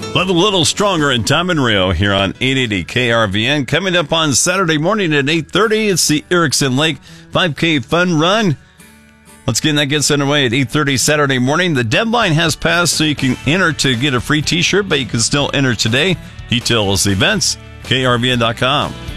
Live a little stronger in Tom and Rio here on 880 KRVN. Coming up on Saturday morning at 8:30, it's the Erickson Lake 5K Fun Run. Once again, that gets underway at 8:30 Saturday morning. The deadline has passed, so you can enter to get a free t-shirt, but you can still enter today. Details, events, krvn.com.